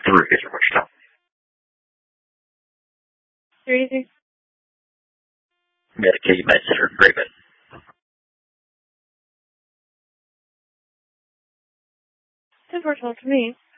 The roof is Wichita. 383. Medicaid Med Center agreement. That works well for me.